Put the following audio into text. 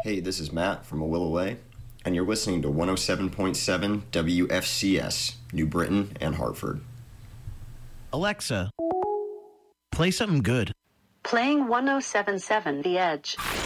Hey, this is Matt from A Will Away, and you're listening to 107.7 WFCS, New Britain and Hartford. Alexa, play something good. Playing 107.7 The Edge.